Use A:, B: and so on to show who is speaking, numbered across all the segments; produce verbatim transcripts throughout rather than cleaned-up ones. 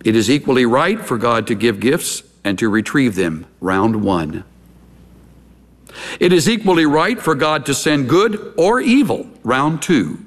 A: It is equally right for God to give gifts and to retrieve them. Round one. It is equally right for God to send good or evil. Round two.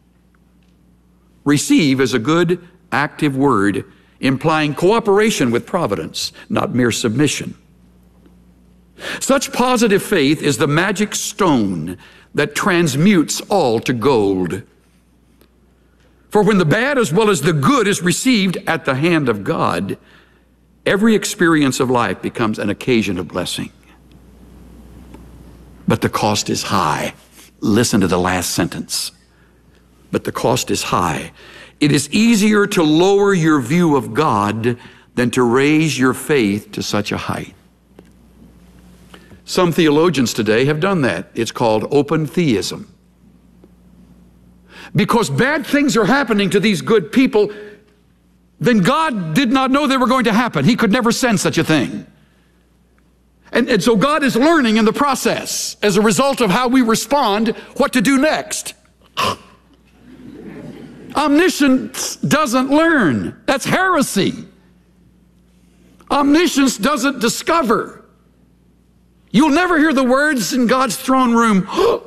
A: Receive is a good, active word implying cooperation with providence, not mere submission. Such positive faith is the magic stone that transmutes all to gold. For when the bad as well as the good is received at the hand of God, every experience of life becomes an occasion of blessing. But the cost is high. Listen to the last sentence. But the cost is high. It is easier to lower your view of God than to raise your faith to such a height. Some theologians today have done that. It's called open theism. Because bad things are happening to these good people, then God did not know they were going to happen. He could never send such a thing. And, and so God is learning in the process, as a result of how we respond, what to do next. Omniscience doesn't learn. That's heresy. Omniscience doesn't discover. You'll never hear the words in God's throne room,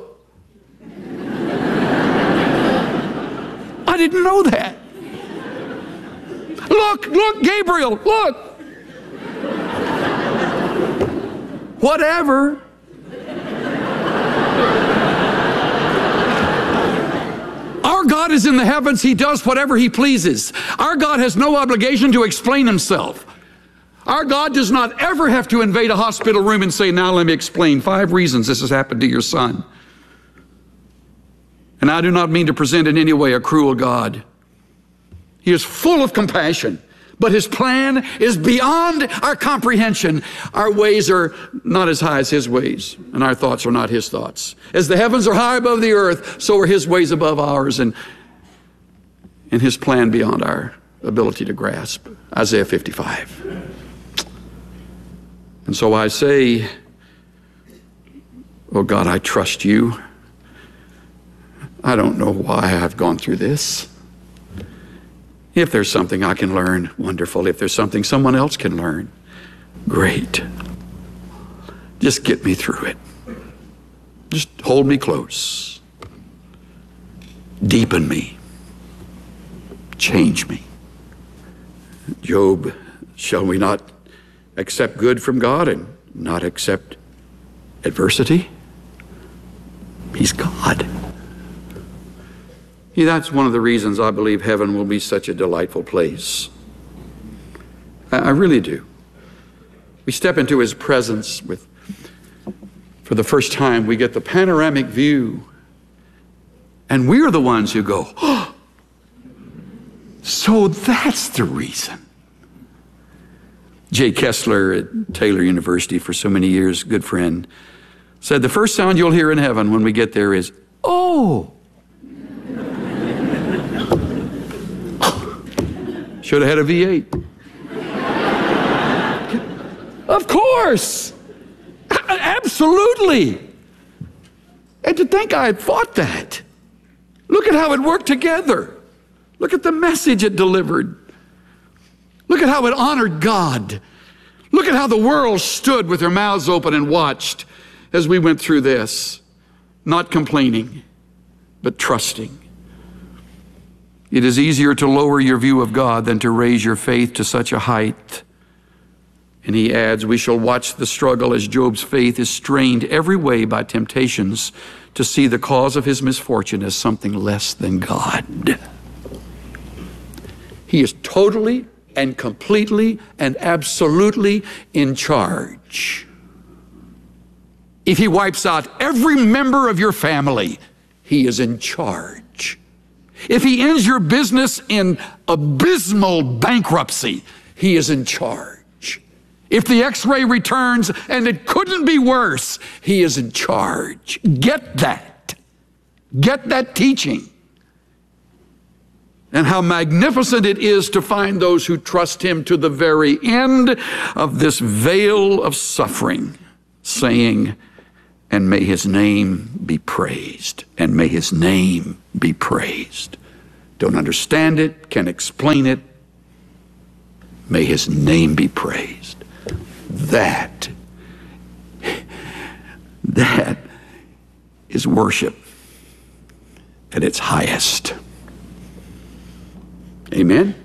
A: I didn't know that. Look, look, Gabriel, look. Whatever. Our God is in the heavens. He does whatever he pleases. Our God has no obligation to explain himself. Our God does not ever have to invade a hospital room and say, now let me explain five reasons this has happened to your son. And I do not mean to present in any way a cruel God. He is full of compassion, but his plan is beyond our comprehension. Our ways are not as high as his ways, and our thoughts are not his thoughts. As the heavens are high above the earth, so are his ways above ours, and, and his plan beyond our ability to grasp. Isaiah fifty-five. And so I say, oh God, I trust you. I don't know why I've gone through this. If there's something I can learn, wonderful. If there's something someone else can learn, great. Just get me through it. Just hold me close. Deepen me. Change me. Job, shall we not accept good from God and not accept adversity? He's God. Yeah, that's one of the reasons I believe heaven will be such a delightful place. I, I really do. We step into his presence with, for the first time, we get the panoramic view. And we're the ones who go, oh, so that's the reason. Jay Kessler at Taylor University for so many years, good friend, said the first sound you'll hear in heaven when we get there is, oh. Should have had a V eight. Of course. Absolutely. And to think I had thought that. Look at how it worked together. Look at the message it delivered. Look at how it honored God. Look at how the world stood with their mouths open and watched as we went through this. Not complaining, but trusting. It is easier to lower your view of God than to raise your faith to such a height. And he adds, we shall watch the struggle as Job's faith is strained every way by temptations to see the cause of his misfortune as something less than God. He is totally and completely and absolutely in charge. If he wipes out every member of your family, he is in charge. If he ends your business in abysmal bankruptcy, he is in charge. If the x-ray returns and it couldn't be worse, he is in charge. Get that. Get that teaching. And how magnificent it is to find those who trust him to the very end of this veil of suffering, saying, and may his name be praised, and may his name be praised. Don't understand it, can't explain it, May his name be praised. That, that is worship at its highest. Amen?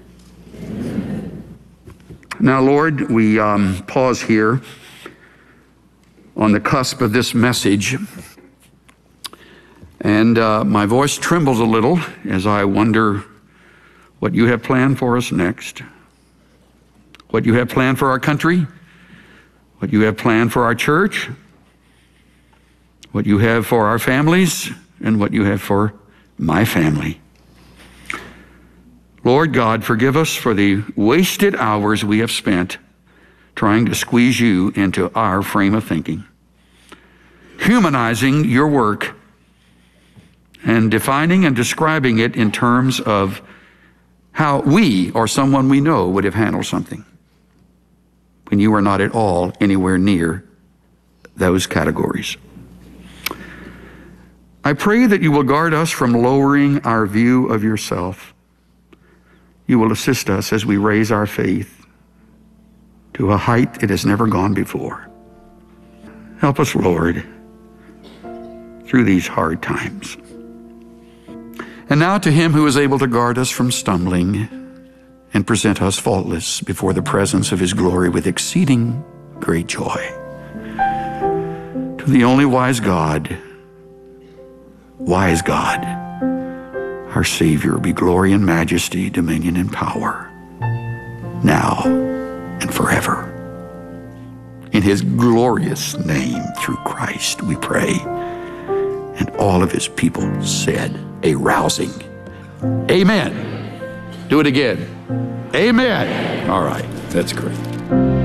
A: Now, Lord, we um, pause here on the cusp of this message. And uh, my voice trembles a little as I wonder what you have planned for us next, what you have planned for our country, what you have planned for our church, what you have for our families, and what you have for my family. Lord God, forgive us for the wasted hours we have spent trying to squeeze you into our frame of thinking, humanizing your work and defining and describing it in terms of how we or someone we know would have handled something when you are not at all anywhere near those categories. I pray that you will guard us from lowering our view of yourself. You will assist us as we raise our faith to a height it has never gone before. Help us, Lord, through these hard times. And now to him who is able to guard us from stumbling and present us faultless before the presence of his glory with exceeding great joy. To the only wise God, wise God, our Savior, be glory and majesty, dominion and power, now and forever. In his glorious name, through Christ, we pray. And all of his people said a rousing amen. Do it again. Amen. All right, that's great.